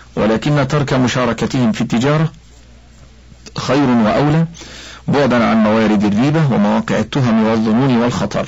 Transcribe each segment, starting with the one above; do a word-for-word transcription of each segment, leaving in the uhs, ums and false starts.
ولكن ترك مشاركتهم في التجارة خير وأولى، بعدا عن موارد الريبة ومواقع التهم والظنون والخطر.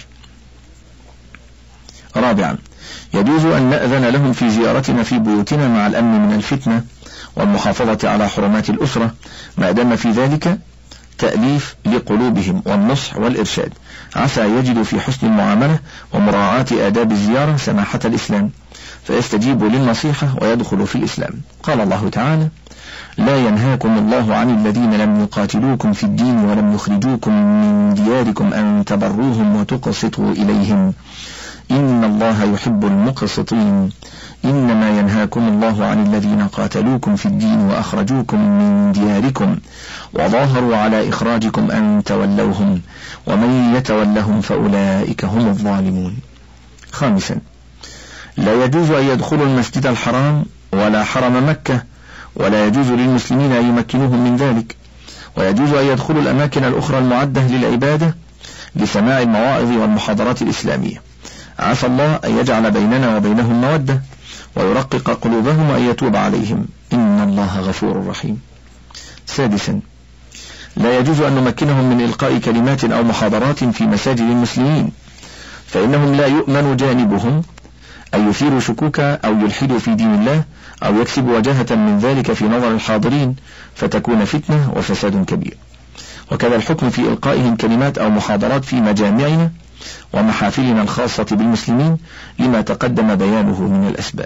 رابعا، يجوز أن نأذن لهم في زيارتنا في بيوتنا مع الأمن من الفتنة والمحافظة على حرمات الأسرة، ما دام في ذلك تأليف لقلوبهم والنصح والإرشاد، عسى يجد في حسن المعاملة ومراعاة آداب الزيارة سماحة الإسلام، فيستجيب للنصيحة ويدخل في الإسلام. قال الله تعالى: لا ينهاكم الله عن الذين لم يقاتلوكم في الدين ولم يخرجوكم من دياركم أن تبروهم وتقسطوا إليهم إن الله يحب المقسطين. إنما ينهاكم الله عن الذين قاتلوكم في الدين وأخرجوكم من دياركم وظاهروا على إخراجكم أن تولوهم ومن يتولهم فأولئك هم الظالمون. خامسا، لا يجوز أن يدخلوا المسجد الحرام ولا حرم مكة، ولا يجوز للمسلمين أن يمكنوهم من ذلك، ويجوز أن يدخلوا الأماكن الأخرى المعدة للعبادة لسماع المواعظ والمحاضرات الإسلامية، عسى الله أن يجعل بيننا وبينهم مودة ويرقق قلوبهم وأن يتوب عليهم إن الله غفور رحيم. سادسا، لا يجوز أن نمكنهم من إلقاء كلمات أو محاضرات في مساجد المسلمين، فإنهم لا يؤمن جانبهم أن يثيروا شكوكا أو يلحدوا في دين الله أو يكسبوا وجاهة من ذلك في نظر الحاضرين فتكون فتنة وفساد كبير. وكذا الحكم في إلقائهم كلمات أو محاضرات في مجامعنا ومحافلنا الخاصة بالمسلمين لما تقدم بيانه من الأسباب.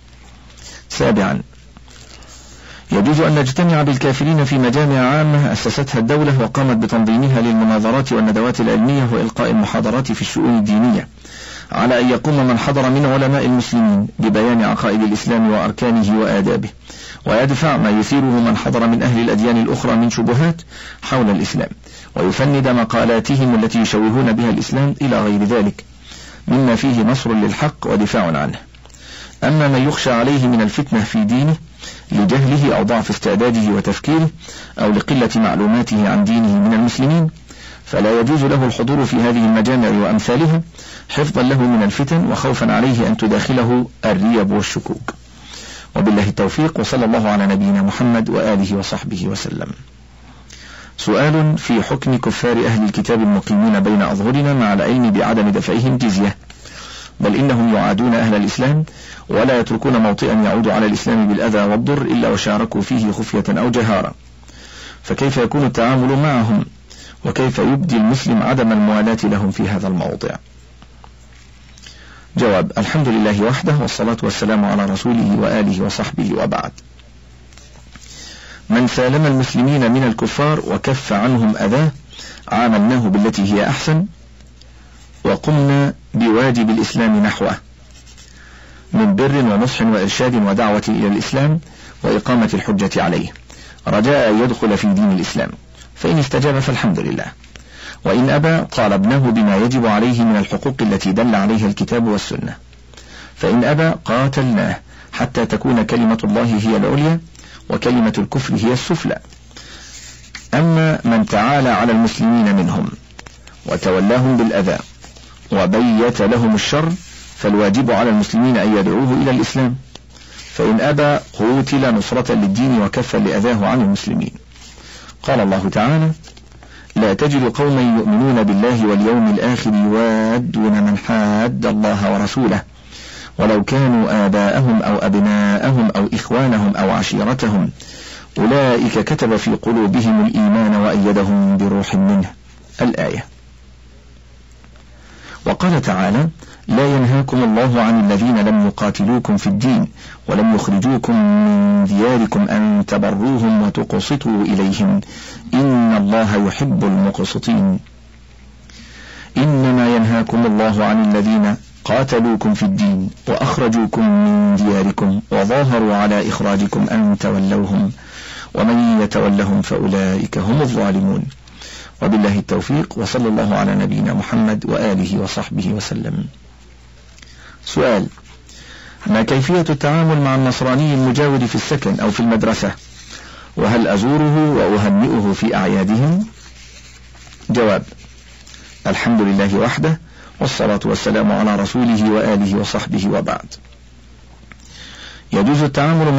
سابعا، يجوز أن نجتمع بالكافرين في مجامع عامة أسستها الدولة وقامت بتنظيمها للمناظرات والندوات العلمية وإلقاء المحاضرات في الشؤون الدينية، على أن يقوم من حضر من علماء المسلمين ببيان عقائد الإسلام وأركانه وآدابه، ويدفع ما يثيره من حضر من أهل الأديان الأخرى من شبهات حول الإسلام، ويفند مقالاتهم التي يشوهون بها الإسلام إلى غير ذلك مما فيه نصر للحق ودفاع عنه. أما من يخشى عليه من الفتنة في دينه لجهله أو ضعف استعداده وتفكيره أو لقلة معلوماته عن دينه من المسلمين، فلا يجوز له الحضور في هذه المجامع وأمثالها حفظا له من الفتن وخوفا عليه أن تداخله الريب والشكوك. وبالله التوفيق، وصلى الله على نبينا محمد وآله وصحبه وسلم. سؤال في حكم كفار أهل الكتاب المقيمين بين أظهرنا مع العلم بعدم دفعهم جزية، بل إنهم يعادون أهل الإسلام ولا يتركون موطئا يعود على الإسلام بالأذى والضر إلا وشاركوا فيه خفية أو جهارا، فكيف يكون التعامل معهم؟ وكيف يبدي المسلم عدم الموالاة لهم في هذا الموضع؟ جواب: الحمد لله وحده، والصلاة والسلام على رسوله وآله وصحبه، وبعد. من سالم المسلمين من الكفار وكف عنهم أذاه عاملناه بالتي هي أحسن، وقمنا بواجب الإسلام نحوه من بر ونصح وإرشاد ودعوة إلى الإسلام وإقامة الحجة عليه، رجاء أن يدخل في دين الإسلام، فإن استجاب فالحمد لله، وإن أبى طالبناه بما يجب عليه من الحقوق التي دل عليها الكتاب والسنة، فإن أبى قاتلناه حتى تكون كلمة الله هي العليا وكلمة الكفر هي السفلى. أما من تعالى على المسلمين منهم وتولاهم بالأذى وبيت لهم الشر، فالواجب على المسلمين أن يدعوه إلى الإسلام، فإن أبى قوتل نصرة للدين وكفا لأذاه عن المسلمين. قال الله تعالى: لا تجد قوما يؤمنون بالله واليوم الآخر يوادون من حاد الله ورسوله ولو كانوا آباءهم أو أبناءهم أو إخوانهم أو عشيرتهم أولئك كتب في قلوبهم الإيمان وأيدهم بروح منه. الآية. وقال تعالى: لا ينهاكم الله عن الذين لم يقاتلوكم في الدين ولم يخرجوكم من دياركم أن تبروهم وتقسطوا إليهم إن الله يحب المقسطين. إنما ينهاكم الله عن الذين قاتلوكم في الدين وأخرجوكم من دياركم وظاهروا على إخراجكم أن تولوهم ومن يتولهم فأولئك هم الظالمون. وبالله التوفيق، وصلى الله على نبينا محمد وآله وصحبه وسلم. سؤال: ما كيفية التعامل مع النصراني المجاور في السكن أو في المدرسة؟ وهل أزوره وأهنئه في أعيادهم؟ جواب: الحمد لله وحده، والصلاة والسلام على رسوله وآله وصحبه، وبعد. يجوز التعامل